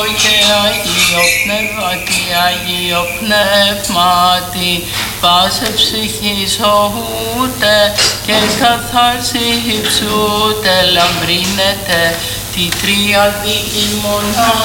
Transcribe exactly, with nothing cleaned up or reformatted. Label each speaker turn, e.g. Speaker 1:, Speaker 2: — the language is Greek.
Speaker 1: και Αγίο Πνεύματι, Αγίο Πνεύματι, πάσε ψυχής οχούτε και καθάρση υψούτε, λαμπρίνετε τη τριαδική μονάδα.